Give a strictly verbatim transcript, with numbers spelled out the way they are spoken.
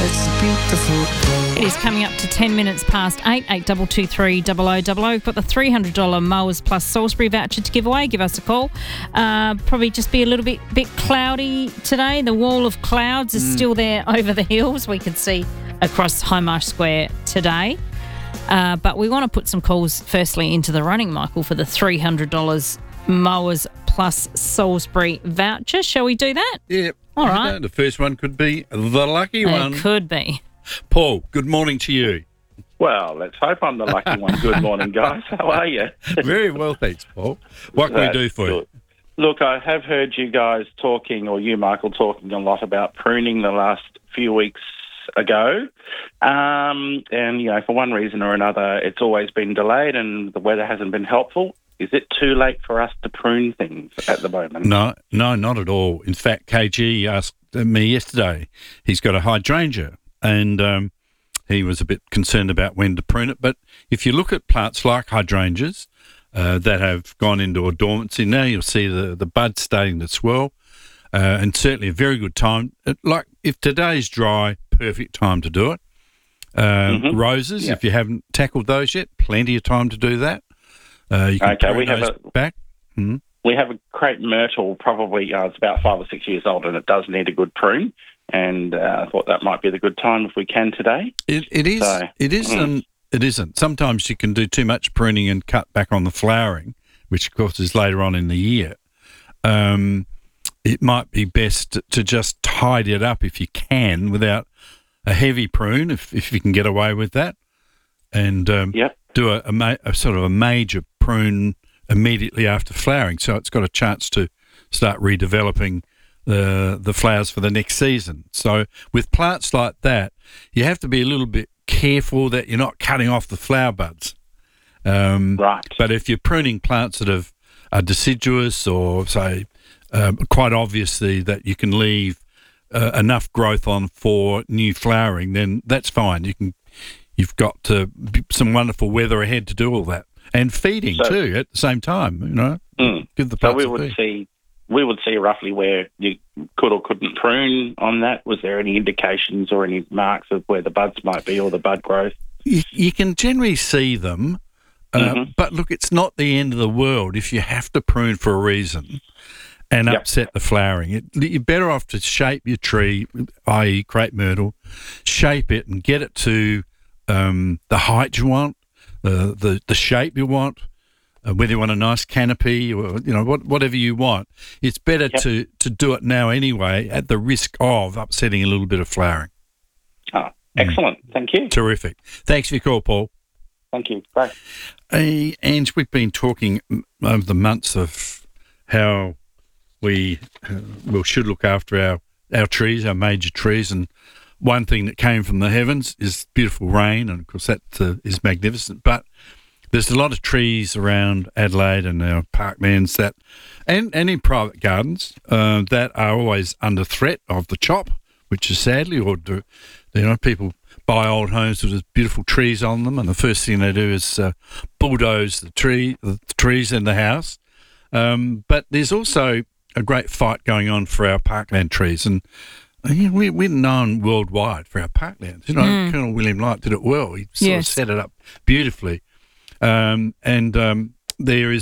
It's a beautiful day. It is coming up to ten minutes past eight, eight two two three, double oh double oh. We've got the three hundred dollars Mowers Plus Salisbury voucher to give away. Give us a call. Uh, probably just be a little bit bit cloudy today. The wall of clouds is mm. still there over the hills. We can see across Hindmarsh Square today. Uh, but we want to put some calls firstly into the running, Michael, for the three hundred dollars Mowers Plus Salisbury voucher. Shall we do that? Yeah. All right. The first one could be the lucky one. It could be. Paul, good morning to you. Well, let's hope I'm the lucky one. Good morning, guys. How are you? Very well, thanks, Paul. What can That's we do for good. you? Look, I have heard you guys talking, or you, Michael, talking a lot about pruning the last few weeks ago. Um, and, you know, for one reason or another, it's always been delayed and the weather hasn't been helpful. Is it too late for us to prune things at the moment? No, no, not at all. In fact, K G asked me yesterday. He's got a hydrangea and um, he was a bit concerned about when to prune it. But if you look at plants like hydrangeas uh, that have gone into a dormancy, now you'll see the, the buds starting to swell uh, and certainly a very good time. Like if today's dry, perfect time to do it. Um, mm-hmm. Roses, yep. If you haven't tackled those yet, plenty of time to do that. Uh, you can okay, we have those a back. Mm-hmm. We have a crepe myrtle, probably uh, it's about five or six years old, and it does need a good prune. And uh, I thought that might be the good time if we can today. It, it is. So, it isn't. Mm. It isn't. Sometimes you can do too much pruning and cut back on the flowering, which of course is later on in the year. Um, it might be best to, to just tidy it up if you can, without a heavy prune, if if you can get away with that, and um, yep. do a, a, ma- a sort of a major prune immediately after flowering, so it's got a chance to start redeveloping the the flowers for the next season. So with plants like that, you have to be a little bit careful that you're not cutting off the flower buds. Um, right. But if you're pruning plants that have, are deciduous or, say, um, quite obviously that you can leave uh, enough growth on for new flowering, then that's fine. You can, you've got uh, some wonderful weather ahead to do all that. And feeding so, too at the same time, you know. Mm, give the so we would feed. see, we would see roughly where you could or couldn't prune on that. Was there any indications or any marks of where the buds might be or the bud growth? You, you can generally see them, uh, mm-hmm. but look, it's not the end of the world if you have to prune for a reason and yep. upset the flowering. It, you're better off to shape your tree, that is, crepe myrtle, shape it and get it to um, the height you want. Uh, the the shape you want, uh, whether you want a nice canopy or you know what, whatever you want, it's better yep. to, to do it now anyway, at the risk of upsetting a little bit of flowering. Oh, excellent! Mm. Thank you. Terrific. Thanks for your call, Paul. Thank you. Bye. Hey, Ange, we've been talking over the months of how we uh, well should look after our our trees, our major trees, and one thing that came from the heavens is beautiful rain, and of course that uh, is magnificent. But there's a lot of trees around Adelaide and our parklands that, and, and in private gardens, uh, that are always under threat of the chop, which is sadly, or do, you know, people buy old homes with beautiful trees on them, and the first thing they do is uh, bulldoze the tree, the trees in the house. Um, but there's also a great fight going on for our parkland trees, and Yeah, we, we're known worldwide for our parklands. You know, mm. Colonel William Light did it well. He sort yes. of set it up beautifully. Um, and um, there is